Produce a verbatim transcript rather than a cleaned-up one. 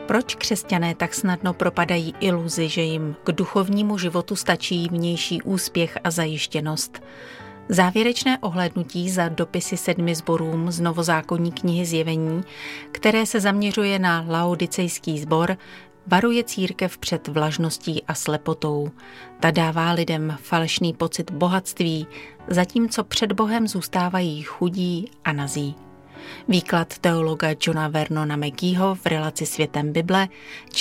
Proč křesťané tak snadno propadají iluzi, že jim k duchovnímu životu stačí vnější úspěch a zajištěnost? Závěrečné ohlédnutí za dopisy sedmi sborům z novozákonní knihy Zjevení, které se zaměřuje na laodicejský sbor, varuje církev před vlažností a slepotou. Ta dává lidem falešný pocit bohatství, zatímco před Bohem zůstávají chudí a nazí. Výklad teologa Johna Vernona McGeeho v relaci Světem Bible